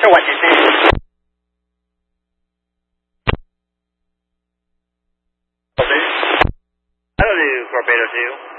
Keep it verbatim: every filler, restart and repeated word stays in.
So what you saying? I don't do corporator too.